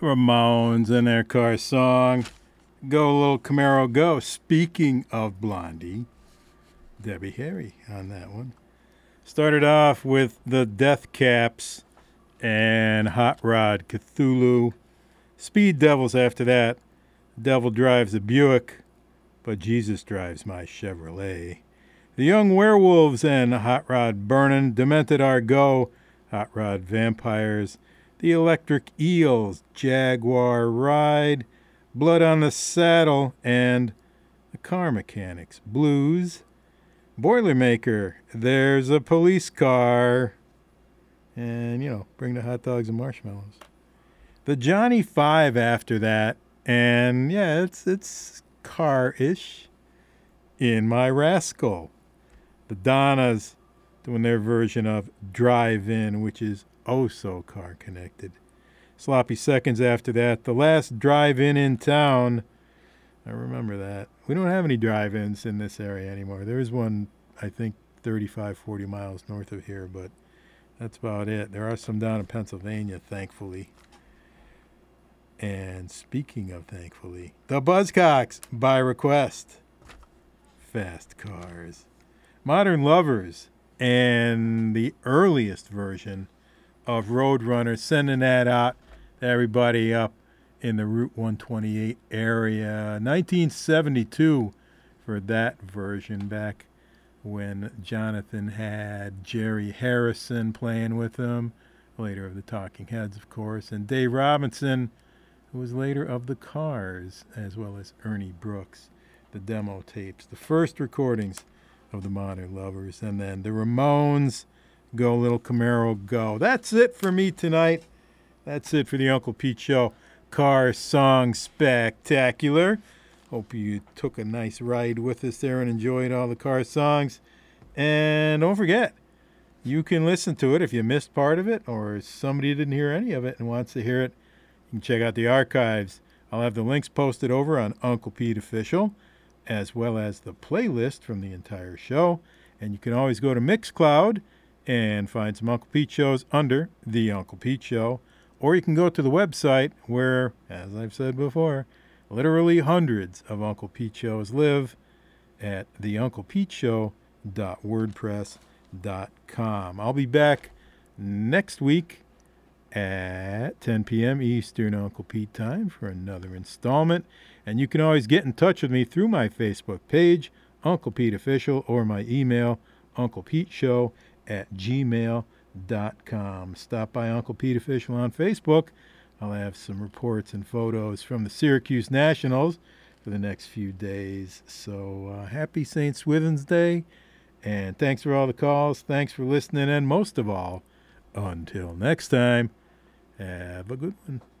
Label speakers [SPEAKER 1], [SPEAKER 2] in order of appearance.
[SPEAKER 1] Ramones and their car song, Go Little Camaro Go. Speaking of Blondie, Debbie Harry on that one. Started off with the Death Caps and Hot Rod Cthulhu. Speed Devils after that. Devil drives a Buick, but Jesus drives my Chevrolet. The Young Werewolves and Hot Rod Burnin', Demented Argo, Hot Rod Vampires, The Electric Eels, Jaguar Ride, Blood on the Saddle, and The Car Mechanics Blues. Boilermaker, There's a Police Car, and, bring the hot dogs and marshmallows. The Johnny Five after that, and, it's car-ish, In My Rascal. The Donnas doing their version of Drive In, which is oh so car connected. Sloppy Seconds after that. The last drive-in in town. I remember that. We don't have any drive-ins in this area anymore. There is one, I think, 35, 40 miles north of here, but that's about it. There are some down in Pennsylvania, thankfully. And speaking of thankfully, the Buzzcocks by request. Fast Cars. Modern Lovers and the earliest version of Roadrunner, sending that out to everybody up in the Route 128 area. 1972 for that version, back when Jonathan had Jerry Harrison playing with him, later of the Talking Heads, of course, and Dave Robinson, who was later of the Cars, as well as Ernie Brooks, the demo tapes, the first recordings of the Modern Lovers, and then the Ramones, Go Little Camaro Go. That's it for me tonight. That's it for the Uncle Pete Show Car Song Spectacular. Hope you took a nice ride with us there and enjoyed all the car songs. And don't forget, you can listen to it if you missed part of it or somebody didn't hear any of it and wants to hear it. You can check out the archives. I'll have the links posted over on Uncle Pete Official, as well as the playlist from the entire show. And you can always go to Mixcloud and find some Uncle Pete shows under The Uncle Pete Show. Or you can go to the website where, as I've said before, literally hundreds of Uncle Pete shows live at theunclepeteshow.wordpress.com. I'll be back next week at 10 p.m. Eastern Uncle Pete time for another installment. And you can always get in touch with me through my Facebook page, Uncle Pete Official, or my email, unclepeteshow@gmail.com. Stop by Uncle Pete Official on Facebook. I'll have some reports and photos from the Syracuse Nationals for the next few days. So happy St. Swithin's Day, and thanks for all the calls. Thanks for listening, and most of all, until next time, have a good one.